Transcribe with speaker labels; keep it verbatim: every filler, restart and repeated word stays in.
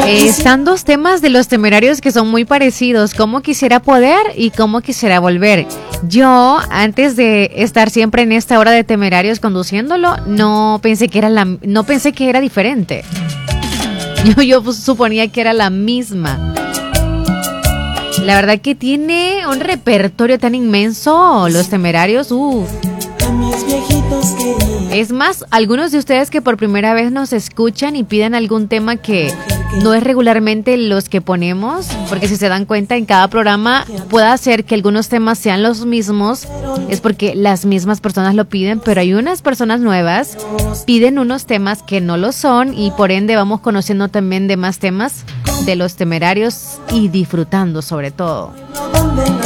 Speaker 1: Eh, están dos temas de Los Temerarios que son muy parecidos, Cómo quisiera poder y Cómo quisiera volver. Yo, antes de estar siempre en esta hora de Temerarios conduciéndolo, no pensé que era la, no pensé que era diferente. Yo, yo suponía que era la misma. La verdad que tiene un repertorio tan inmenso, Los Temerarios. Uf. Es más, algunos de ustedes que por primera vez nos escuchan y piden algún tema que no es regularmente los que ponemos, porque si se dan cuenta en cada programa puede ser que algunos temas sean los mismos, es porque las mismas personas lo piden, pero hay unas personas nuevas, piden unos temas que no lo son y por ende vamos conociendo también de más temas de Los Temerarios y disfrutando sobre todo.